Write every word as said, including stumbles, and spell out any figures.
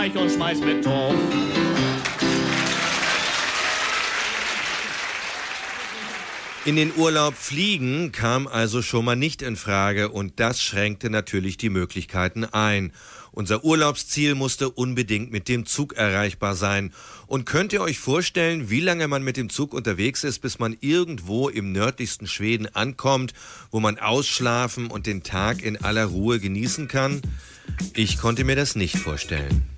Streich und schmeiß mit Turf. In den Urlaub fliegen kam also schon mal nicht in Frage und das schränkte natürlich die Möglichkeiten ein. Unser Urlaubsziel musste unbedingt mit dem Zug erreichbar sein. Und könnt ihr euch vorstellen, wie lange man mit dem Zug unterwegs ist, bis man irgendwo im nördlichsten Schweden ankommt, wo man ausschlafen und den Tag in aller Ruhe genießen kann? Ich konnte mir das nicht vorstellen.